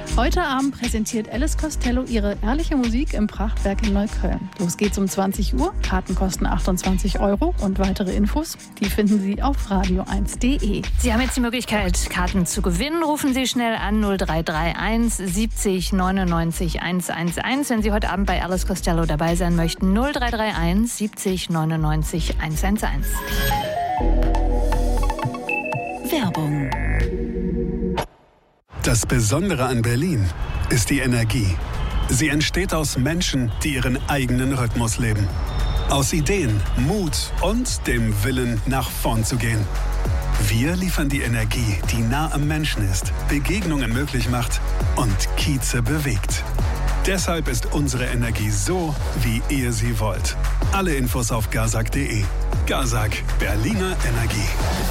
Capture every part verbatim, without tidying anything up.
Heute Abend präsentiert Alice Costello ihre ehrliche Musik im Prachtwerk in Neukölln. Los geht's um zwanzig Uhr. Karten kosten achtundzwanzig Euro und weitere Infos, die finden Sie auf radio eins punkt de. Sie haben jetzt die Möglichkeit, Karten zu gewinnen. Rufen Sie schnell an null drei drei eins siebzig neunundneunzig hunderteins. Wenn Sie heute Abend bei Alice Costello dabei sein möchten, null drei drei eins siebzig neunundneunzig hunderteins. Werbung. Das Besondere an Berlin ist die Energie. Sie entsteht aus Menschen, die ihren eigenen Rhythmus leben. Aus Ideen, Mut und dem Willen, nach vorn zu gehen. Wir liefern die Energie, die nah am Menschen ist, Begegnungen möglich macht und Kieze bewegt. Deshalb ist unsere Energie so, wie ihr sie wollt. Alle Infos auf gazak punkt de. Gazak, Berliner Energie.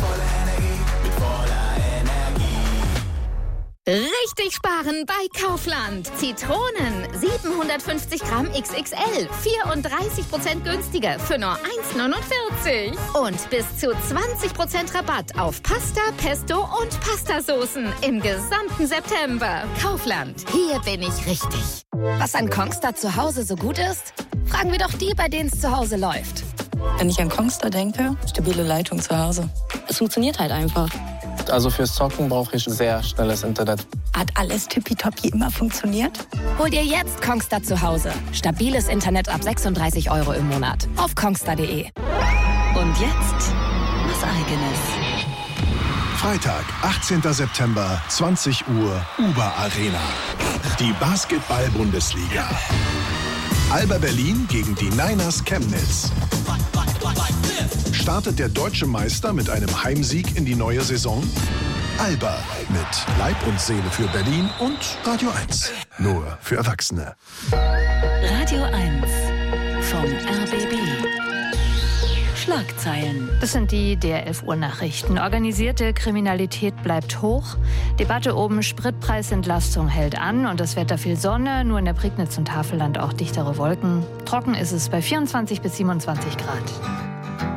Richtig sparen bei Kaufland. Zitronen siebenhundertfünfzig Gramm X X L, vierunddreißig Prozent günstiger für nur eins neunundvierzig. Und bis zu zwanzig Prozent Rabatt auf Pasta, Pesto und Pastasoßen im gesamten September. Kaufland, hier bin ich richtig. Was an Kongstar zu Hause so gut ist? Fragen wir doch die, bei denen es zu Hause läuft. Wenn ich an Kongstar denke, stabile Leitung zu Hause. Es funktioniert halt einfach. Also fürs Zocken brauche ich sehr schnelles Internet. Hat alles tippitoppi immer funktioniert? Hol dir jetzt Kongstar zu Hause. Stabiles Internet ab sechsunddreißig Euro im Monat. Auf kongstar punkt de. Und jetzt was Eigenes. Freitag, achtzehnten September, zwanzig Uhr, Uber Arena. Die Basketball-Bundesliga. Alba Berlin gegen die Niners Chemnitz. Startet der deutsche Meister mit einem Heimsieg in die neue Saison? Alba mit Leib und Seele für Berlin und Radio eins. Nur für Erwachsene. Radio eins vom R B B. Schlagzeilen. Das sind die der elf Uhr Nachrichten. Organisierte Kriminalität bleibt hoch. Debatte oben, Spritpreisentlastung hält an und das Wetter viel Sonne. Nur in der Prignitz und Havelland auch dichtere Wolken. Trocken ist es bei vierundzwanzig bis siebenundzwanzig Grad.